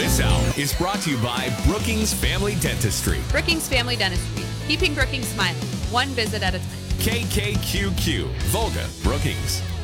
This hour is brought to you by Brookings Family Dentistry. Brookings Family Dentistry, keeping Brookings smiling, one visit at a time. KKQQ, Volga, Brookings.